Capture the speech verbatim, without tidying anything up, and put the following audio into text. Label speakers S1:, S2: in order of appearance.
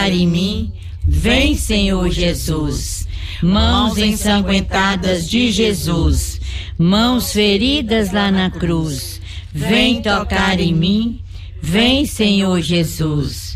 S1: em mim, vem, Senhor Jesus. Mãos ensanguentadas de Jesus, mãos feridas lá na cruz, vem tocar em mim, vem, Senhor Jesus.